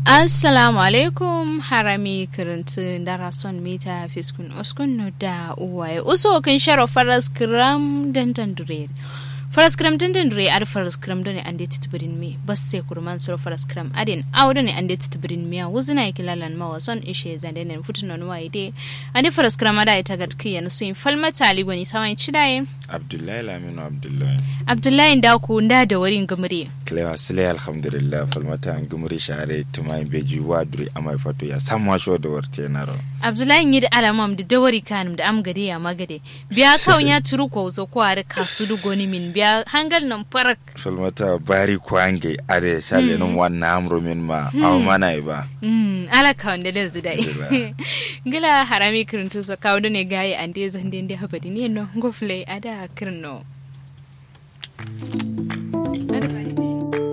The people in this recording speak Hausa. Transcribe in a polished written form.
Assalamu alaikum harami kirinti darason mita fiskun uskun no da uwaye uso kin sharo faras kram dandan dure faras kram dandan dure ar faras kram done ande titbirin mi bas sai kurman soro faras kram adin awdo ne ande titbirin mi wuzina kilalan ma wason ishe zandenen futunon waide ande faras kram ada ita gatkiya su in falma talibani sawan cidaye Abdullahi Laminu Abdullahi da ku da warin gumure Klewa sile alhamdulillah falmata gumure share tumai beji waduri amai fato ya samwa sho da warte naro Abdullahi yi da alamam da dawari kanum da am gade ya magade biya kawun ya turu ko zo ko are kasudu goni min biya hangal nan farak falmata bari kwange are shale nan wannan amro min ma aw mana ba ala kawun da lezu dai gila harami kiruntu so kawdo ne gaye ande zande inde habadi ne no ngofle ada kirno